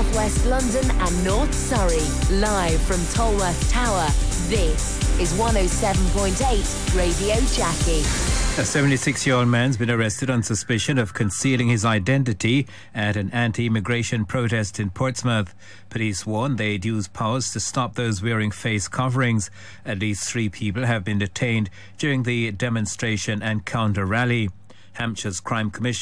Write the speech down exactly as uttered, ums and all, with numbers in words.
southwest London and North Surrey. Live from Tolworth Tower, this is one oh seven point eight Radio Jackie. A seventy-six-year-old man's been arrested on suspicion of concealing his identity at an anti-immigration protest in Portsmouth. Police warn they'd use powers to stop those wearing face coverings. At least three people have been detained during the demonstration and counter-rally. Hampshire's Crime Commission